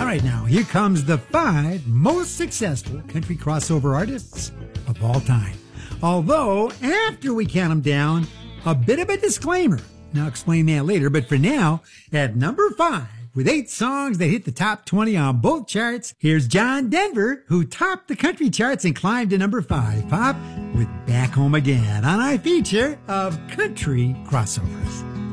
All right, now, here comes the 5 most successful country crossover artists of all time. Although, after we count them down, a bit of a disclaimer. Now, I'll explain that later, but for now, at number 5, with 8 songs that hit the top 20 on both charts, here's John Denver, who topped the country charts and climbed to number 5 pop with Back Home Again on our feature of country crossovers.